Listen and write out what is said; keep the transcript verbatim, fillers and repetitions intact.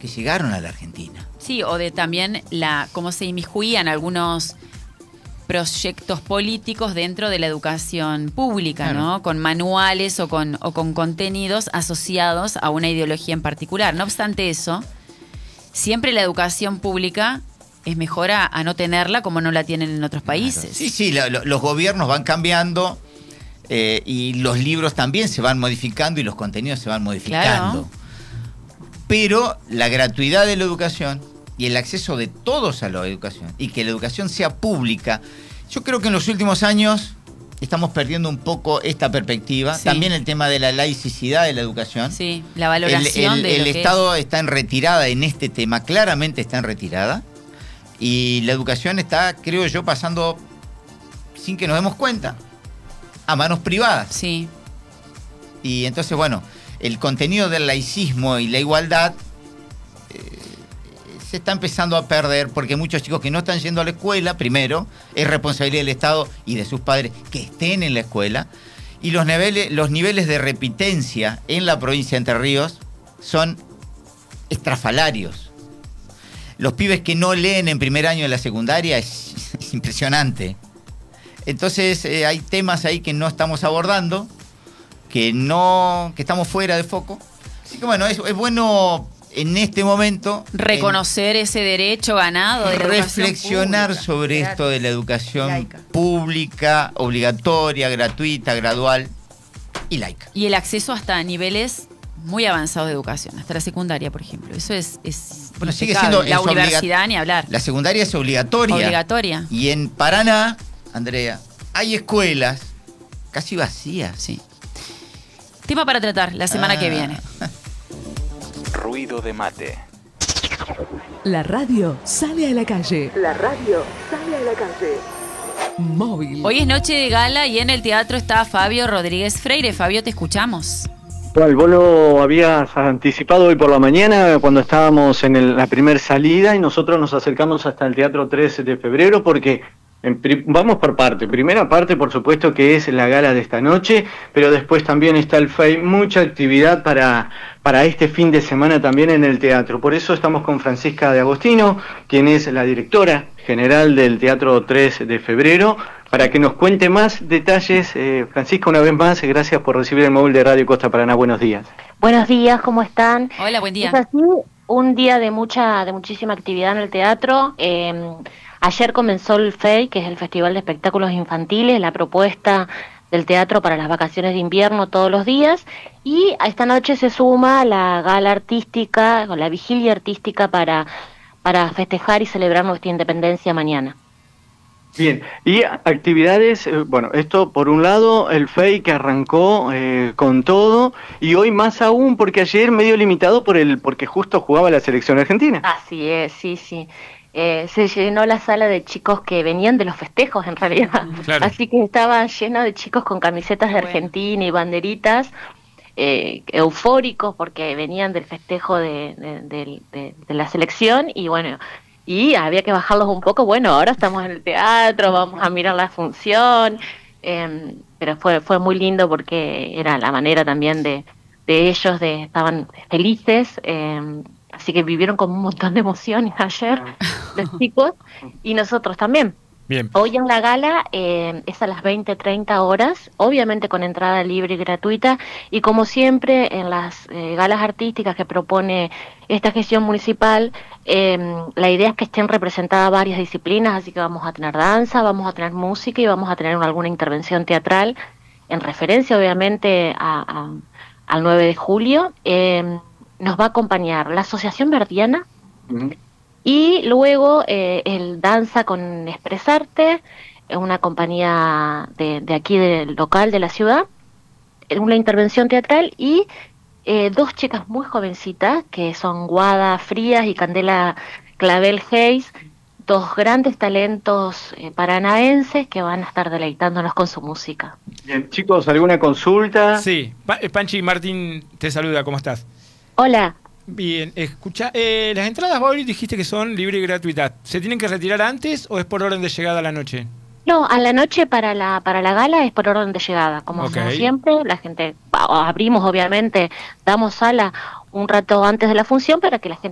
que llegaron a la Argentina. Sí, o de también la cómo se inmiscuían algunos proyectos políticos dentro de la educación pública, claro, ¿no? Con manuales o con, o con contenidos asociados a una ideología en particular. No obstante eso, siempre la educación pública es mejor a, a no tenerla como no la tienen en otros países. Claro. Sí, sí, lo, lo, los gobiernos van cambiando eh, y los libros también se van modificando y los contenidos se van modificando. Claro. Pero la gratuidad de la educación y el acceso de todos a la educación y que la educación sea pública, yo creo que en los últimos años estamos perdiendo un poco esta perspectiva. Sí. También el tema de la laicidad de la educación. Sí, la valoración el, el, de el lo que Estado es. Está en retirada en este tema, claramente está en retirada. Y la educación está, creo yo, pasando, sin que nos demos cuenta, a manos privadas. Sí. Y entonces, bueno, el contenido del laicismo y la igualdad eh, se está empezando a perder porque muchos chicos que no están yendo a la escuela, primero, es responsabilidad del Estado y de sus padres que estén en la escuela. Y los niveles, los niveles de repitencia en la provincia de Entre Ríos son estrafalarios. Los pibes que no leen en primer año de la secundaria es, es impresionante. Entonces eh, hay temas ahí que no estamos abordando, que no, que estamos fuera de foco. Así que bueno, es, es bueno en este momento reconocer ese derecho ganado de la reflexionar educación sobre pública. Esto de la educación Laica. Pública, obligatoria, gratuita, gradual y laica. Y el acceso hasta niveles muy avanzados de educación, hasta la secundaria, por ejemplo. Eso es, es bueno, sigue siendo la universidad ni hablar. La secundaria es obligatoria. Obligatoria. Y en Paraná, Andrea, hay escuelas casi vacías. Sí. Tema para tratar la semana ah. que viene. Ruido de mate. La radio sale a la calle. La radio sale a la calle. Móvil. Hoy es noche de gala y en el teatro está Fabio Rodríguez Freire. Fabio, te escuchamos. Bueno, vos lo habías anticipado hoy por la mañana cuando estábamos en el, la primera salida y nosotros nos acercamos hasta el Teatro trece de febrero porque en, vamos por parte. Primera parte, por supuesto, que es la gala de esta noche, pero después también está el F E I, mucha actividad para, para este fin de semana también en el teatro. Por eso estamos con Francisca de Agostino, quien es la directora general del Teatro trece de febrero, para que nos cuente más detalles. Eh, Francisca, una vez más, gracias por recibir el móvil de Radio Costa Paraná. Buenos días. Buenos días, ¿cómo están? Hola, buen día. Es así, un día de mucha, de muchísima actividad en el teatro. Eh, ayer comenzó el F E I, que es el Festival de Espectáculos Infantiles, la propuesta del teatro para las vacaciones de invierno todos los días, y a esta noche se suma la gala artística, o la vigilia artística para, para festejar y celebrar nuestra independencia mañana. Bien, y actividades, eh, bueno, esto por un lado, el F E I que arrancó eh, con todo, y hoy más aún porque ayer medio limitado por el porque justo jugaba la selección argentina. Así es, sí, sí. Eh, se llenó la sala de chicos que venían de los festejos en realidad, claro. Así que estaba lleno de chicos con camisetas de Argentina y banderitas, eh, eufóricos porque venían del festejo de, de, de, de, de la selección y bueno... Y había que bajarlos un poco. Bueno, ahora estamos en el teatro, vamos a mirar la función, eh, pero fue fue muy lindo porque era la manera también de, de ellos, de estaban felices, eh, así que vivieron con un montón de emociones ayer los chicos y nosotros también. Bien. Hoy en la gala eh, es a las veinte treinta horas, obviamente con entrada libre y gratuita, y como siempre en las eh, galas artísticas que propone esta gestión municipal, eh, la idea es que estén representadas varias disciplinas, así que vamos a tener danza, vamos a tener música y vamos a tener alguna intervención teatral, en referencia obviamente a, a, al nueve de julio. Eh, nos va a acompañar la Asociación Verdiana, uh-huh. Y luego eh, el Danza con Expresarte, una compañía de, de aquí del local de la ciudad, una intervención teatral y eh, dos chicas muy jovencitas que son Guada Frías y Candela Clavel Hayes, dos grandes talentos eh, paranaenses que van a estar deleitándonos con su música. Bien, chicos, ¿alguna consulta? Sí, pa- Panchi Martín te saluda, ¿cómo estás? Hola. Bien, escucha, eh, las entradas hoy dijiste que son libre y gratuitas. ¿Se tienen que retirar antes o es por orden de llegada a la noche? No, a la noche para la para la gala es por orden de llegada, como Okay. siempre. La gente, abrimos obviamente, damos sala un rato antes de la función para que la gente